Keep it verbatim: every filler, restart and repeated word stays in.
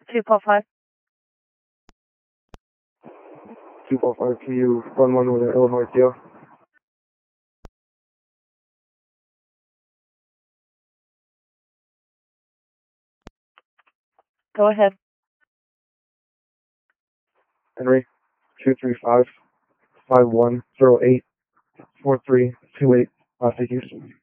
two four five. two four five, can you run one with an Illinois deal? Go ahead. Henry, two three five, five one zero eight, four three two eight, Austin, Houston.